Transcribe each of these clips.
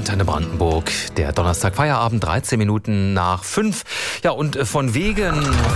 Antenne Brandenburg. Der Donnerstag Feierabend, 13 Minuten nach 5. Ja, und von wegen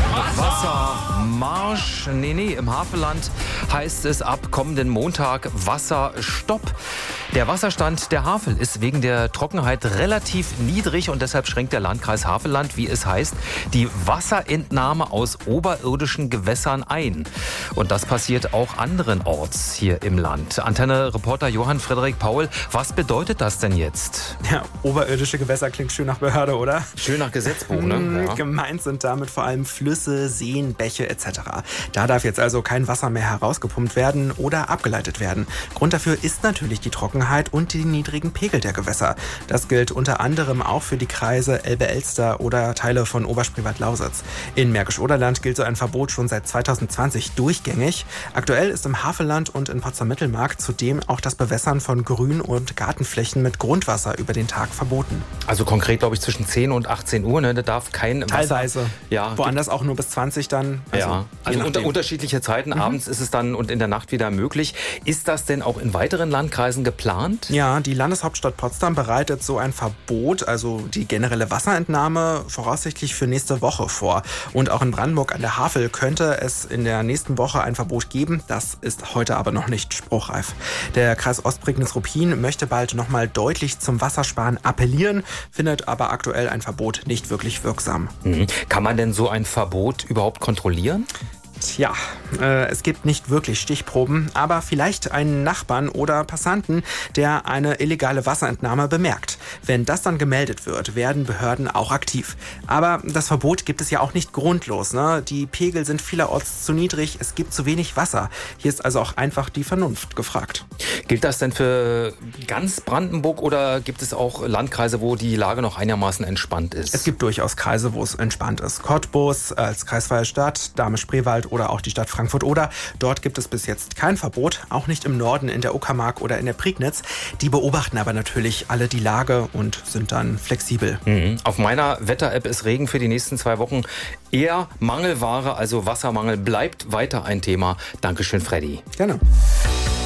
Wassermarsch, im Havelland heißt es ab kommenden Montag Wasserstopp. Der Wasserstand der Havel ist wegen der Trockenheit relativ niedrig und deshalb schränkt der Landkreis Havelland, wie es heißt, die Wasserentnahme aus oberirdischen Gewässern ein. Und das passiert auch anderenorts hier im Land. Antenne-Reporter Johann Frederik Paul, was bedeutet das denn jetzt? Ja, oberirdische Gewässer klingt schön nach Behörde, oder? Schön nach Gesetzbuch, ne? Ja. Gemeint sind damit vor allem Flüsse, Seen, Bäche etc. Da darf jetzt also kein Wasser mehr herausgepumpt werden oder abgeleitet werden. Grund dafür ist natürlich die Trockenheit und die niedrigen Pegel der Gewässer. Das gilt unter anderem auch für die Kreise Elbe-Elster oder Teile von Oberspreewald-Lausitz. In Märkisch-Oderland gilt so ein Verbot schon seit 2020 durchgängig. Aktuell ist im Havelland und in Potsdam-Mittelmark zudem auch das Bewässern von Grün- und Gartenflächen mit Grundwasser über den Tag verboten. Also konkret, glaube ich, zwischen 10 und 18 Uhr, ne? Da darf kein Wasser... Teilweise. Ja. Woanders auch nur bis 20 dann. Also unter unterschiedliche Zeiten. Abends ist es dann und in der Nacht wieder möglich. Ist das denn auch in weiteren Landkreisen geplant? Ja, die Landeshauptstadt Potsdam bereitet so ein Verbot, also die generelle Wasserentnahme, voraussichtlich für nächste Woche vor. Und auch in Brandenburg an der Havel könnte es in der nächsten Woche ein Verbot geben. Das ist heute aber noch nicht spruchreif. Der Kreis Ostprignitz-Ruppin möchte bald nochmal deutlich zum Wassersparen appellieren, findet aber aktuell ein Verbot nicht wirklich wirksam. Kann man denn so ein Verbot überhaupt kontrollieren? Tja, es gibt nicht wirklich Stichproben, aber vielleicht einen Nachbarn oder Passanten, der eine illegale Wasserentnahme bemerkt. Wenn das dann gemeldet wird, werden Behörden auch aktiv. Aber das Verbot gibt es ja auch nicht grundlos, ne? Die Pegel sind vielerorts zu niedrig, es gibt zu wenig Wasser. Hier ist also auch einfach die Vernunft gefragt. Gilt das denn für ganz Brandenburg oder gibt es auch Landkreise, wo die Lage noch einigermaßen entspannt ist? Es gibt durchaus Kreise, wo es entspannt ist. Cottbus als kreisfreie Stadt, Dahme-Spreewald oder auch die Stadt Frankfurt-Oder. Dort gibt es bis jetzt kein Verbot, auch nicht im Norden in der Uckermark oder in der Prignitz. Die beobachten aber natürlich alle die Lage und sind dann flexibel. Auf meiner Wetter-App ist Regen für die nächsten 2 Wochen eher Mangelware, also Wassermangel bleibt weiter ein Thema. Dankeschön, Freddy. Gerne.